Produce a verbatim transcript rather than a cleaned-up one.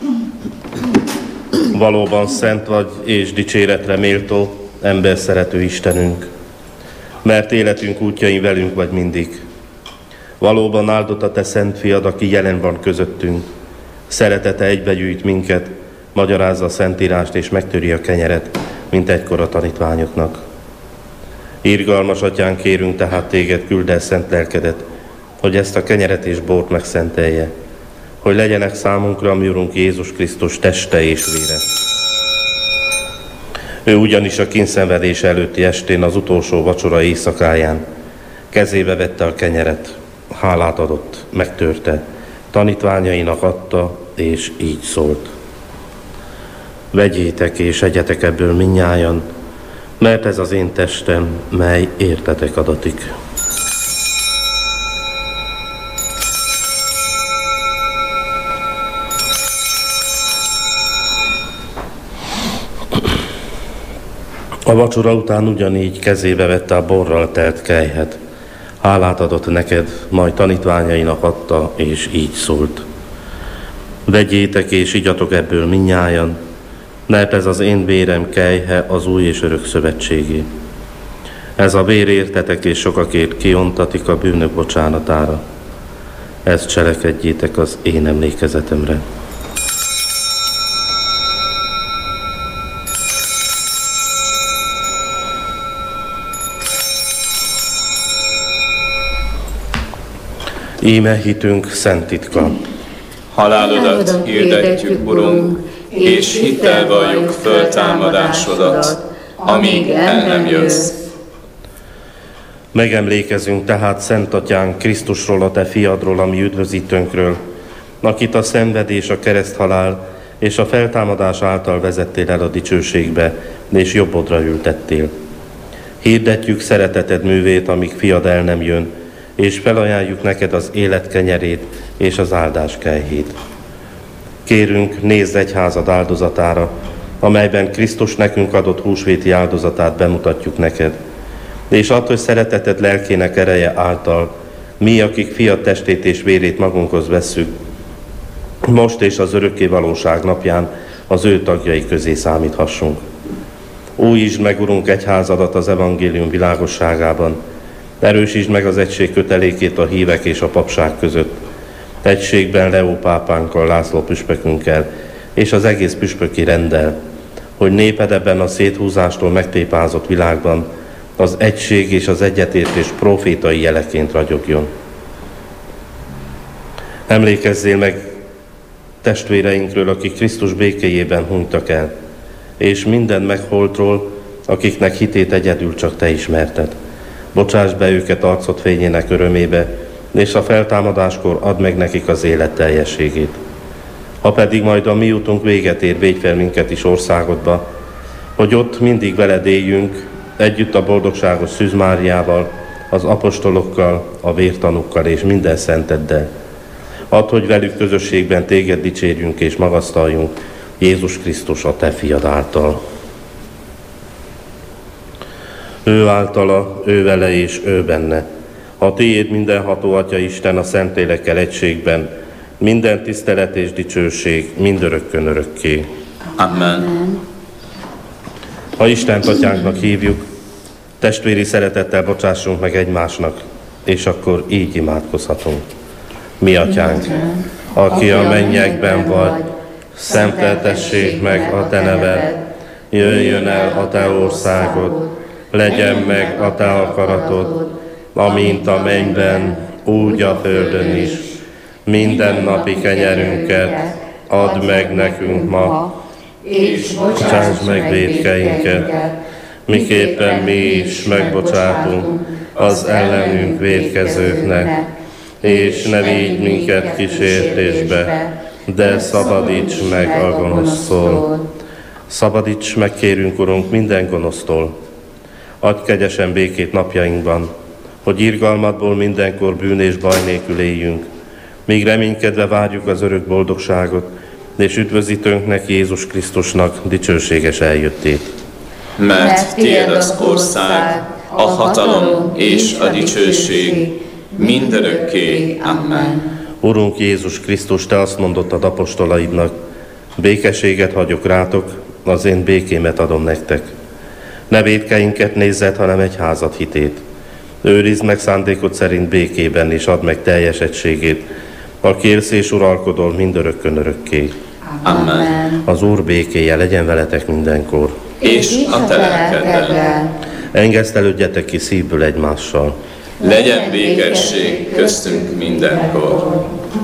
Valóban szent vagy és dicséretre méltó, ember szerető Istenünk, mert életünk útjain velünk vagy mindig. Valóban áldott a te szent fiad, aki jelen van közöttünk. Szeretete egybegyűjt minket, magyarázza a Szentírást és megtöri a kenyeret, mint egykor a tanítványoknak. Irgalmas atyánk, kérünk tehát téged, küld el szent lelkedet, hogy ezt a kenyeret és bort megszentelje, hogy legyenek számunkra a mi Urunk Jézus Krisztus teste és vére. Ő ugyanis a kínszenvedés előtti estén, az utolsó vacsora éjszakáján kezébe vette a kenyeret, hálát adott, megtörte, tanítványainak adta, és így szólt. Vegyétek és egyetek ebből mindnyájan, mert ez az én testem, mely értetek adatik. A vacsora után ugyanígy kezébe vette a borral telt kelyhet. Hálát adott neked, majd tanítványainak adta, és így szólt. Vegyétek és igyatok ebből mindnyájan, mert ez az én vérem kelyhe, az új és örök szövetségé. Ez a vér értetek és sokakért kiontatik a bűnök bocsánatára. Ezt cselekedjétek az én emlékezetemre. Íme hitünk szent titka. Halálodat hirdetjük, Urunk, és hittel valljuk föltámadásodat, amíg el nem jössz. Megemlékezünk tehát Szent Atyánk Krisztusról, a te fiadról, a mi üdvözítőnkről, akit a szenvedés, a kereszthalál és a feltámadás által vezettél el a dicsőségbe, és jobbodra ültettél. Hirdetjük szereteted művét, amíg fiad el nem jön, és felajánljuk neked az élet kenyerét és az áldás kelyhét. Kérünk, nézz egyházad áldozatára, amelyben Krisztus nekünk adott húsvéti áldozatát bemutatjuk neked, és add, hogy szereteted lelkének ereje által mi, akik fiad testét és vérét magunkhoz vesszük, most és az örökké valóság napján az ő tagjai közé számíthassunk. Újítsd meg, Urunk, egyházadat az evangélium világosságában, erősítsd meg az egység kötelékét a hívek és a papság között, egységben Leó pápánkkal, László püspökünkkel és az egész püspöki renddel, hogy néped ebben a széthúzástól megtépázott világban az egység és az egyetértés profétai jeleként ragyogjon. Emlékezzél meg testvéreinkről, akik Krisztus békéjében hunytak el, és minden megholtról, akiknek hitét egyedül csak te ismerted. Bocsásd be őket arcod fényének örömébe, és a feltámadáskor add meg nekik az élet teljességét. Ha pedig majd a mi útunk véget ér, védj fel minket is országodba, hogy ott mindig veled éljünk, együtt a boldogságos Szűz Máriával, az apostolokkal, a vértanúkkal és minden szenteddel. Add, hogy velük közösségben téged dicsérjünk és magasztaljunk, Jézus Krisztus a te fiad által. Ő általa, ő vele és ő benne. A tiéd mindenható Atya Isten a Szentlélekkel egységben, minden tisztelet és dicsőség mindörökkön örökké. Amen. Ha Istent Atyánknak hívjuk, testvéri szeretettel bocsássunk meg egymásnak, és akkor így imádkozhatunk. Mi Atyánk, aki a mennyekben vagy, szenteltessék meg a te neved, jöjjön el a te országod, legyen meg a te akaratod, amint a mennyben, úgy a földön is. Minden napi kenyerünket add meg nekünk ma, és bocsáss meg vétkeinket, miképpen mi is megbocsátunk az ellenünk vétkezőknek, és ne vigy minket kísértésbe, de szabadíts meg a gonosztól. Szabadíts meg, kérünk, Urunk, minden gonosztól. Adj kegyesen békét napjainkban, hogy irgalmadból mindenkor bűn és baj nélkül éljünk, míg reménykedve várjuk az örök boldogságot, és üdvözítőnknek, Jézus Krisztusnak dicsőséges eljöttét. Mert tiéd az ország, a hatalom és a dicsőség mindörökké. Amen. Urunk Jézus Krisztus, te azt mondottad apostolaidnak, Békességet hagyok rátok, az én békémet adom nektek. Ne vétkeinket nézzed, hanem egy házat hitét. Őrizd meg szándékod szerint békében, és add meg teljes egységét, aki élsz és uralkodol mindörökkön örökké. Amen. Az Úr békéje legyen veletek mindenkor. És a te lelkeddel. Engesztelődjetek ki szívből egymással. Legyen békesség köztünk mindenkor.